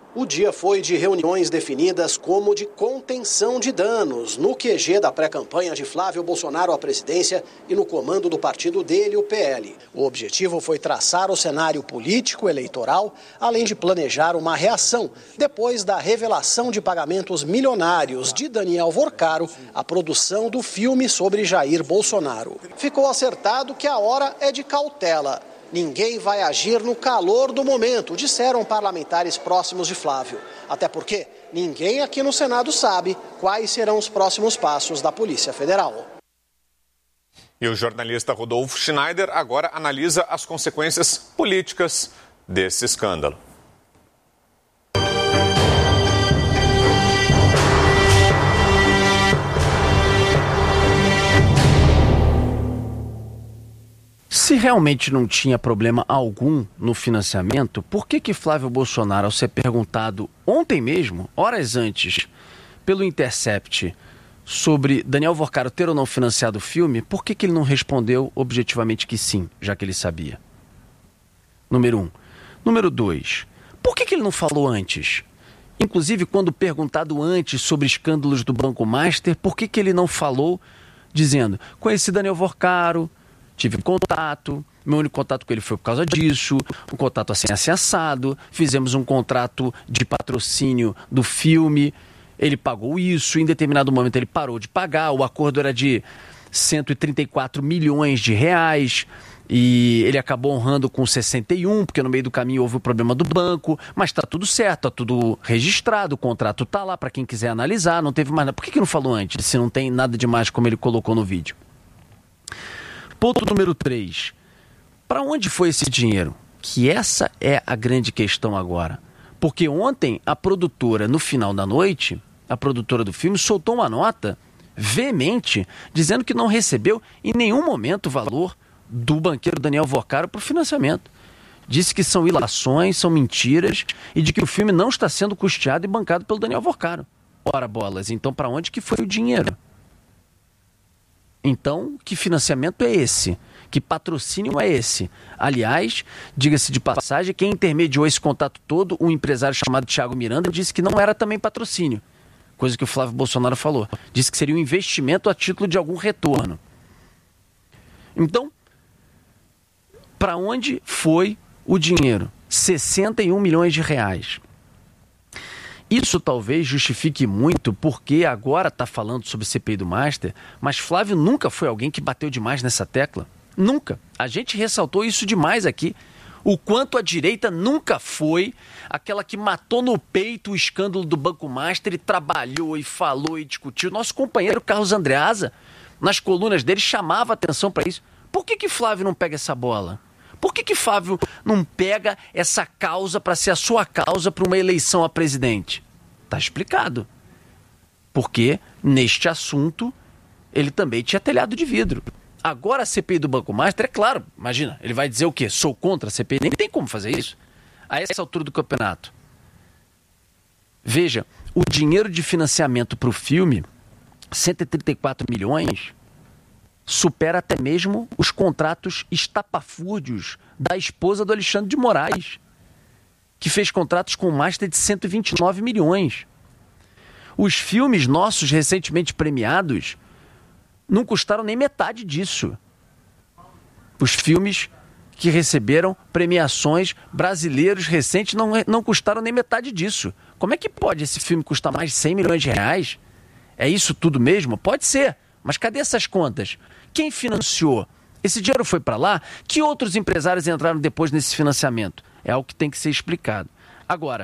O dia foi de reuniões definidas como de contenção de danos no QG da pré-campanha de Flávio Bolsonaro à presidência e no comando do partido dele, o PL. O objetivo foi traçar o cenário político eleitoral, além de planejar uma reação depois da revelação de pagamentos milionários de Daniel Vorcaro à produção do filme sobre Jair Bolsonaro. Ficou acertado que a hora é de cautela. Ninguém vai agir no calor do momento, disseram parlamentares próximos de Flávio. Até porque ninguém aqui no Senado sabe quais serão os próximos passos da Polícia Federal. E o jornalista Rodolfo Schneider agora analisa as consequências políticas desse escândalo. Se realmente não tinha problema algum no financiamento, por que Flávio Bolsonaro, ao ser perguntado ontem mesmo, horas antes, pelo Intercept, sobre Daniel Vorcaro ter ou não financiado o filme, por que ele não respondeu objetivamente que sim, já que ele sabia? Número 1. Número 2. Por que ele não falou antes? Inclusive, quando perguntado antes sobre escândalos do Banco Master, por que ele não falou dizendo, conheci Daniel Vorcaro, tive contato, meu único contato com ele foi por causa disso, um contato assim assado, fizemos um contrato de patrocínio do filme, ele pagou isso, em determinado momento ele parou de pagar, o acordo era de 134 milhões de reais e ele acabou honrando com 61, porque no meio do caminho houve o problema do banco, mas está tudo certo, está tudo registrado, o contrato está lá para quem quiser analisar, não teve mais nada. Por que não falou antes, se não tem nada demais como ele colocou no vídeo? Ponto número 3. Para onde foi esse dinheiro? Que essa é a grande questão agora. Porque ontem a produtora, no final da noite, a produtora do filme, soltou uma nota veemente dizendo que não recebeu em nenhum momento o valor do banqueiro Daniel Vorcaro para o financiamento. Disse que são ilações, são mentiras e de que o filme não está sendo custeado e bancado pelo Daniel Vorcaro. Ora bolas, então para onde que foi o dinheiro? Então, que financiamento é esse? Que patrocínio é esse? Aliás, diga-se de passagem, quem intermediou esse contato todo, um empresário chamado Thiago Miranda, disse que não era também patrocínio. Coisa que o Flávio Bolsonaro falou. Disse que seria um investimento a título de algum retorno. Então, para onde foi o dinheiro? 61 milhões de reais. Isso talvez justifique muito porque agora está falando sobre CPI do Master, mas Flávio nunca foi alguém que bateu demais nessa tecla. Nunca. A gente ressaltou isso demais aqui. O quanto a direita nunca foi aquela que matou no peito o escândalo do Banco Master e trabalhou e falou e discutiu. Nosso companheiro Carlos Andreasa, nas colunas dele, chamava atenção para isso. Por que Flávio não pega essa bola? Por que Flávio não pega essa causa para ser a sua causa para uma eleição a presidente? Está explicado. Porque, neste assunto, ele também tinha telhado de vidro. Agora a CPI do Banco Master, é claro, imagina, ele vai dizer o quê? Sou contra a CPI? Nem tem como fazer isso. A essa altura do campeonato. Veja, o dinheiro de financiamento para o filme, 134 milhões... supera até mesmo os contratos estapafúrdios da esposa do Alexandre de Moraes, que fez contratos com o Master de 129 milhões. Os filmes nossos recentemente premiados não custaram nem metade disso. Os filmes que receberam premiações brasileiros recentes não custaram nem metade disso. Como é que pode esse filme custar mais de 100 milhões de reais? É isso tudo mesmo? Pode ser. Mas cadê essas contas? Quem financiou? Esse dinheiro foi para lá? Que outros empresários entraram depois nesse financiamento? É algo que tem que ser explicado. Agora,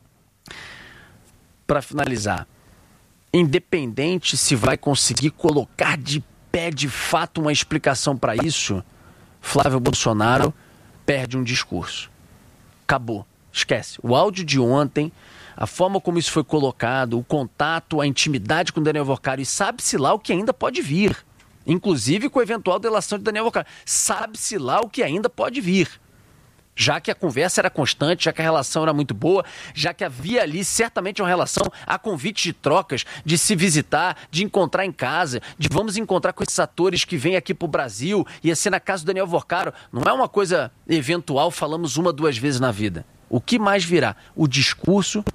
para finalizar, independente se vai conseguir colocar de pé de fato uma explicação para isso, Flávio Bolsonaro perde um discurso. Acabou. Esquece. O áudio de ontem, a forma como isso foi colocado, o contato, a intimidade com Daniel Vorcaro, e sabe-se lá o que ainda pode vir. Inclusive com a eventual delação de Daniel Vorcaro. Sabe-se lá o que ainda pode vir. Já que a conversa era constante, já que a relação era muito boa, já que havia ali certamente uma relação a convite de trocas, de se visitar, de encontrar em casa, de vamos encontrar com esses atores que vêm aqui pro Brasil, ia ser na casa do Daniel Vorcaro. Não é uma coisa eventual, falamos uma, duas vezes na vida. O que mais virá? O discurso